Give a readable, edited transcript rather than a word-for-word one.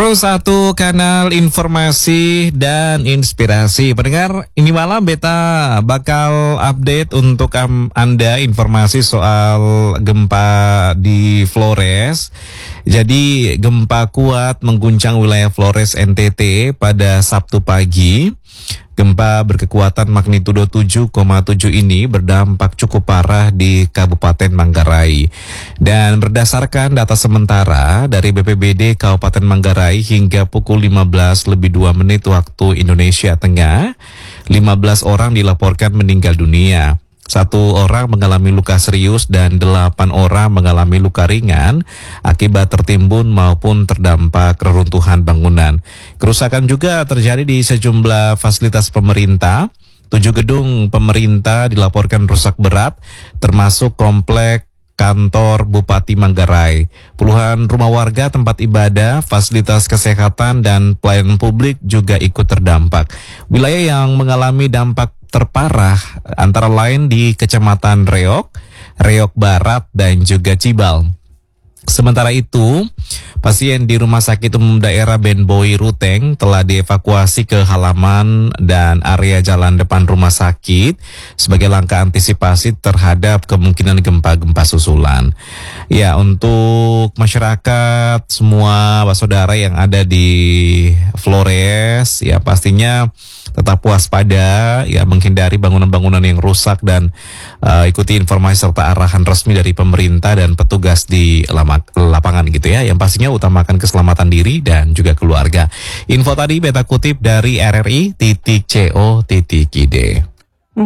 Terus satu kanal informasi dan inspirasi. Pendengar, ini malam Beta bakal update untuk Anda informasi soal gempa di Flores. Jadi gempa kuat mengguncang wilayah Flores NTT pada Sabtu pagi. Gempa berkekuatan magnitudo 7,7 ini berdampak cukup parah di Kabupaten Manggarai. Dan berdasarkan data sementara dari BPBD Kabupaten Manggarai hingga pukul 15:02 waktu Indonesia Tengah, 15 orang dilaporkan meninggal dunia. 1 orang mengalami luka serius dan 8 orang mengalami luka ringan akibat tertimbun maupun terdampak reruntuhan bangunan. Kerusakan juga terjadi di sejumlah fasilitas pemerintah. 7 gedung pemerintah dilaporkan rusak berat, termasuk komplek kantor Bupati Manggarai. Puluhan rumah warga, tempat ibadah, fasilitas kesehatan, dan pelayanan publik juga ikut terdampak. Wilayah yang mengalami dampak terparah antara lain di Kecamatan Reok, Reok Barat, dan juga Cibal. Sementara itu, pasien di Rumah Sakit Umum Daerah Ben Boy Ruteng telah dievakuasi ke halaman dan area jalan depan rumah sakit sebagai langkah antisipasi terhadap kemungkinan gempa-gempa susulan. Ya, untuk masyarakat semua saudara yang ada di Flores, ya pastinya tetap waspada, ya menghindari bangunan-bangunan yang rusak dan ikuti informasi serta arahan resmi dari pemerintah dan petugas di lapangan gitu ya. Yang pastinya utamakan keselamatan diri dan juga keluarga. Info tadi Beta kutip dari RRI.co.id.